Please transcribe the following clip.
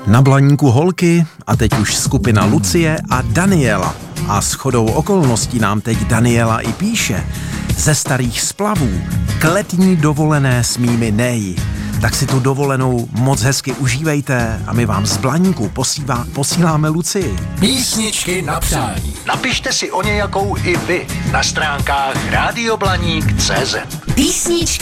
Na Blaníku holky a teď už skupina Lucie a Daniela. A shodou okolností nám teď Daniela i píše: ze starých splavů k letní dovolené s mými neji. Tak si tu dovolenou moc hezky užívejte a my vám z Blaníku posíláme Lucii. Písničky na přání. Napište si o nějakou i vy na stránkách radioblaník.cz. Písničky